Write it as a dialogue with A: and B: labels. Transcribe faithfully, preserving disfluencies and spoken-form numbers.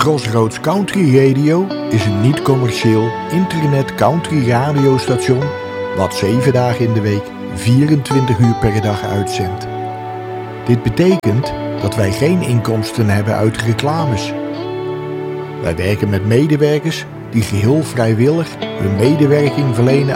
A: Crossroads Country Radio is een niet-commercieel internet country radiostation wat zeven dagen in de week, vierentwintig uur per dag uitzendt. Dit betekent dat wij geen inkomsten hebben uit reclames. Wij werken met medewerkers die geheel vrijwillig hun medewerking verlenen